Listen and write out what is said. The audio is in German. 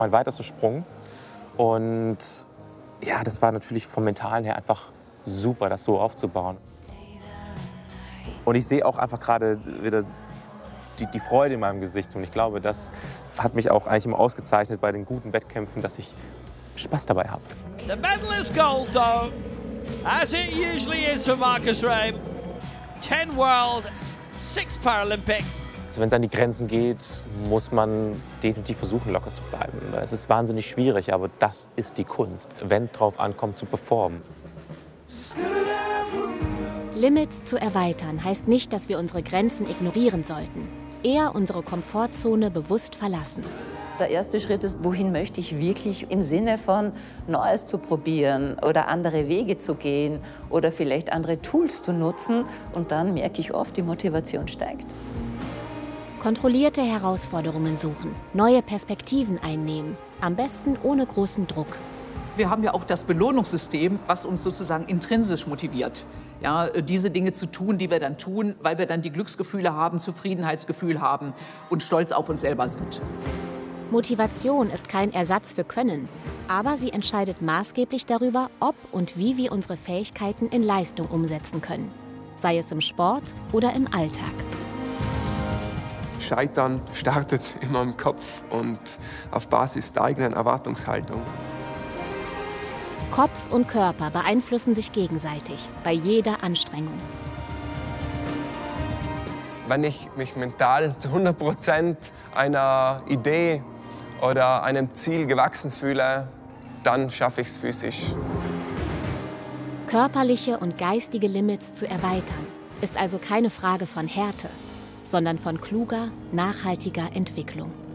Mein weitester Sprung. Und ja, das war natürlich vom Mentalen her einfach super, das so aufzubauen. Und ich sehe auch einfach gerade wieder die Freude in meinem Gesicht. Und ich glaube, das hat mich auch eigentlich immer ausgezeichnet bei den guten Wettkämpfen, dass ich Spaß dabei habe. The medal is gold, though, as it usually is for Marcus Rame. 10 World, 6 Paralympic. Also wenn es an die Grenzen geht, muss man definitiv versuchen, locker zu bleiben. Es ist wahnsinnig schwierig, aber das ist die Kunst, wenn es darauf ankommt, zu performen. Limits zu erweitern heißt nicht, dass wir unsere Grenzen ignorieren sollten. Eher unsere Komfortzone bewusst verlassen. Der erste Schritt ist, wohin möchte ich wirklich im Sinne von Neues zu probieren oder andere Wege zu gehen oder vielleicht andere Tools zu nutzen. Und dann merke ich oft, die Motivation steigt. Kontrollierte Herausforderungen suchen, neue Perspektiven einnehmen, am besten ohne großen Druck. Wir haben ja auch das Belohnungssystem, was uns sozusagen intrinsisch motiviert. Ja, diese Dinge zu tun, die wir dann tun, weil wir dann die Glücksgefühle haben, Zufriedenheitsgefühl haben und stolz auf uns selber sind. Motivation ist kein Ersatz für Können, aber sie entscheidet maßgeblich darüber, ob und wie wir unsere Fähigkeiten in Leistung umsetzen können. Sei es im Sport oder im Alltag. Scheitern startet immer im Kopf und auf Basis der eigenen Erwartungshaltung. Kopf und Körper beeinflussen sich gegenseitig bei jeder Anstrengung. Wenn ich mich mental zu 100% einer Idee oder einem Ziel gewachsen fühle, dann schaffe ich es physisch. Körperliche und geistige Limits zu erweitern, ist also keine Frage von Härte, sondern von kluger, nachhaltiger Entwicklung.